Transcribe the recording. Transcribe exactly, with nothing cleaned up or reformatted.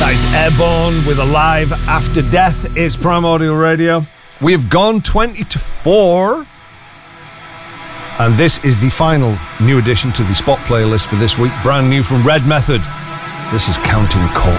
Nice. Airborne with Alive After Death is Primordial Radio. We have gone twenty to four. And this is the final new addition to the Spot playlist for this week. Brand new from Red Method. This is Counting Corpses.